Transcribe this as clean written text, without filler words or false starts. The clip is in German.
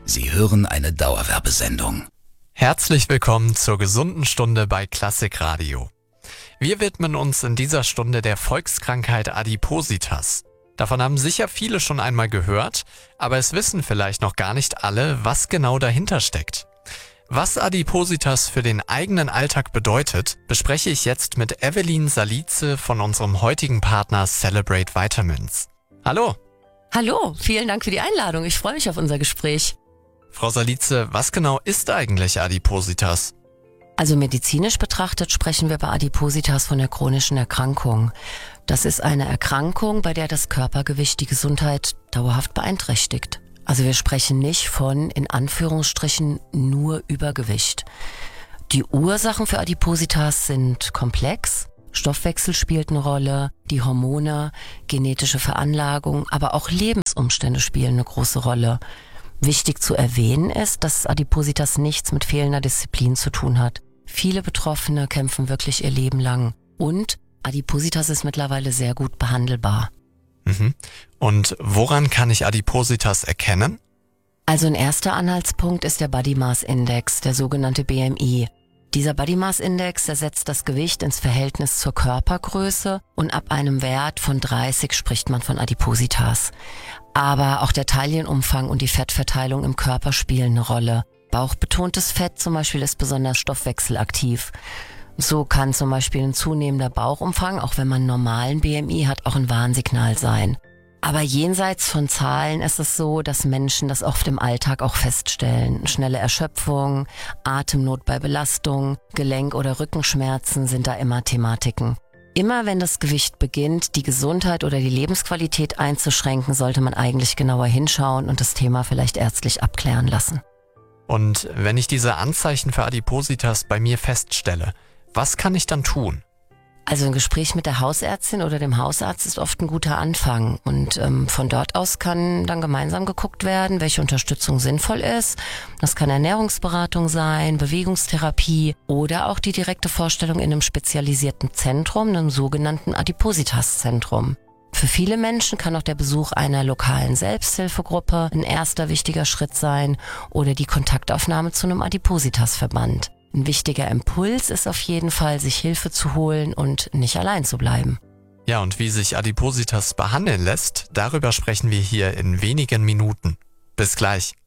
Sie hören eine Dauerwerbesendung. Herzlich willkommen zur gesunden Stunde bei Klassikradio. Wir widmen uns in dieser Stunde der Volkskrankheit Adipositas. Davon haben sicher viele schon einmal gehört, aber es wissen vielleicht noch gar nicht alle, was genau dahinter steckt. Was Adipositas für den eigenen Alltag bedeutet, bespreche ich jetzt mit Evelyn Salice von unserem heutigen Partner Celebrate Vitamins. Hallo! Hallo, vielen Dank für die Einladung. Ich freue mich auf unser Gespräch. Frau Salice, was genau ist eigentlich Adipositas? Also medizinisch betrachtet sprechen wir bei Adipositas von der chronischen Erkrankung. Das ist eine Erkrankung, bei der das Körpergewicht die Gesundheit dauerhaft beeinträchtigt. Also wir sprechen nicht von, in Anführungsstrichen, nur Übergewicht. Die Ursachen für Adipositas sind komplex. Stoffwechsel spielt eine Rolle, die Hormone, genetische Veranlagung, aber auch Lebensumstände spielen eine große Rolle. Wichtig zu erwähnen ist, dass Adipositas nichts mit fehlender Disziplin zu tun hat. Viele Betroffene kämpfen wirklich ihr Leben lang. Und Adipositas ist mittlerweile sehr gut behandelbar. Und woran kann ich Adipositas erkennen? Also ein erster Anhaltspunkt ist der Body Mass Index, der sogenannte BMI. Dieser Body Mass Index setzt das Gewicht ins Verhältnis zur Körpergröße und ab einem Wert von 30 spricht man von Adipositas. Aber auch der Taillenumfang und die Fettverteilung im Körper spielen eine Rolle. Bauchbetontes Fett zum Beispiel ist besonders stoffwechselaktiv. So kann zum Beispiel ein zunehmender Bauchumfang, auch wenn man einen normalen BMI hat, auch ein Warnsignal sein. Aber jenseits von Zahlen ist es so, dass Menschen das oft im Alltag auch feststellen. Schnelle Erschöpfung, Atemnot bei Belastung, Gelenk- oder Rückenschmerzen sind da immer Thematiken. Immer wenn das Gewicht beginnt, die Gesundheit oder die Lebensqualität einzuschränken, sollte man eigentlich genauer hinschauen und das Thema vielleicht ärztlich abklären lassen. Und wenn ich diese Anzeichen für Adipositas bei mir feststelle, was kann ich dann tun? Also ein Gespräch mit der Hausärztin oder dem Hausarzt ist oft ein guter Anfang und von dort aus kann dann gemeinsam geguckt werden, welche Unterstützung sinnvoll ist. Das kann Ernährungsberatung sein, Bewegungstherapie oder auch die direkte Vorstellung in einem spezialisierten Zentrum, einem sogenannten Adipositas-Zentrum. Für viele Menschen kann auch der Besuch einer lokalen Selbsthilfegruppe ein erster wichtiger Schritt sein oder die Kontaktaufnahme zu einem Adipositas-Verband. Ein wichtiger Impuls ist auf jeden Fall, sich Hilfe zu holen und nicht allein zu bleiben. Ja, und wie sich Adipositas behandeln lässt, darüber sprechen wir hier in wenigen Minuten. Bis gleich.